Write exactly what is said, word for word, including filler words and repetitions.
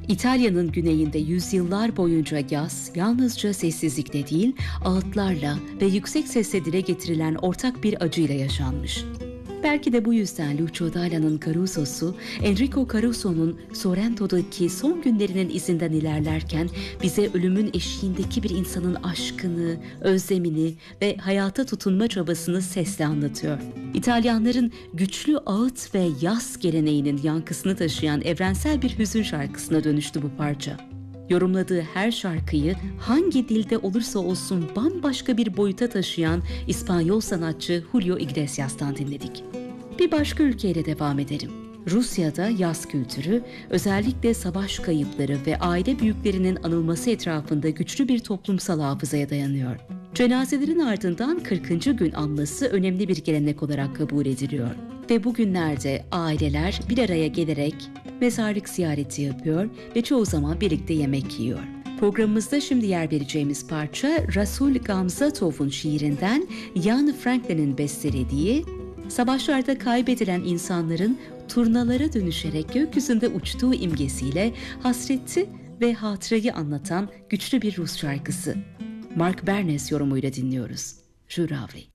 İtalya'nın güneyinde yüzyıllar boyunca yas, yalnızca sessizlikle değil, ağıtlarla ve yüksek sesle dile getirilen ortak bir acıyla yaşanmış. Belki de bu yüzden Lucio Dalla'nın Caruso'su, Enrico Caruso'nun Sorrento'daki son günlerinin izinden ilerlerken bize ölümün eşiğindeki bir insanın aşkını, özlemini ve hayata tutunma çabasını sesle anlatıyor. İtalyanların güçlü ağıt ve yas geleneğinin yankısını taşıyan evrensel bir hüzün şarkısına dönüştü bu parça. Yorumladığı her şarkıyı hangi dilde olursa olsun bambaşka bir boyuta taşıyan İspanyol sanatçı Julio Iglesias'tan dinledik. Bir başka ülkeyle devam edelim. Rusya'da yas kültürü, özellikle savaş kayıpları ve aile büyüklerinin anılması etrafında güçlü bir toplumsal hafızaya dayanıyor. Cenazelerin ardından kırkıncı gün anması önemli bir gelenek olarak kabul ediliyor. Ve bugünlerde aileler bir araya gelerek mezarlık ziyareti yapıyor ve çoğu zaman birlikte yemek yiyor. Programımızda şimdi yer vereceğimiz parça Rasul Gamzatov'un şiirinden Jan Franklin'in bestelediği, savaşlarda kaybedilen insanların turnalara dönüşerek gökyüzünde uçtuğu imgesiyle hasreti ve hatırayı anlatan güçlü bir Rus şarkısı. Mark Bernes yorumuyla dinliyoruz. Juravi.